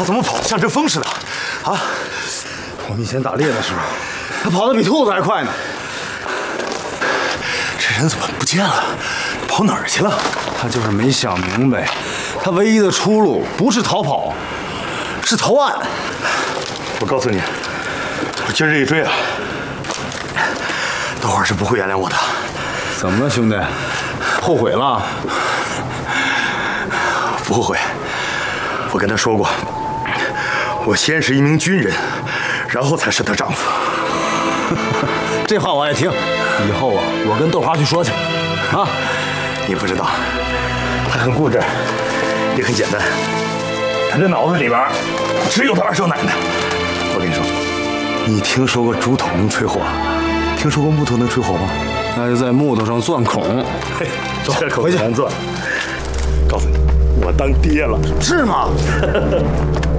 他怎么跑得像阵风似的？啊！我们以前打猎的时候，他跑得比兔子还快呢。这人怎么不见了？跑哪儿去了？他就是没想明白，他唯一的出路不是逃跑，是投案。我告诉你，我今儿这一追啊，豆花是不会原谅我的。怎么了，兄弟？后悔了？不后悔。我跟他说过，我先是一名军人，然后才是她丈夫。这话我爱听。以后啊，我跟豆花去说去。啊，你不知道，他很固执，也很简单。他这脑子里边只有他二少奶奶。我跟你说，你听说过竹筒能吹火，听说过木头能吹火吗？那就在木头上钻孔。嘿，这孔难钻。告诉你，我当爹了。是吗？